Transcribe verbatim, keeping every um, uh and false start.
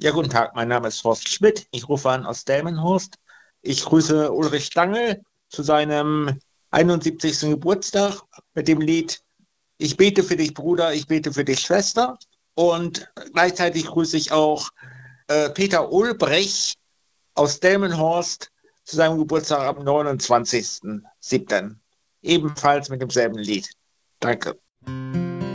Ja, guten Tag, mein Name ist Horst Schmidt. Ich rufe an aus Delmenhorst. Ich grüße Ulrich Stangl zu seinem einundsiebzigsten Geburtstag mit dem Lied Ich bete für dich, Bruder, ich bete für dich, Schwester. Und gleichzeitig grüße ich auch äh, Peter Ulbrich aus Delmenhorst zu seinem Geburtstag am neunundzwanzigsten siebten Ebenfalls mit demselben Lied. Danke.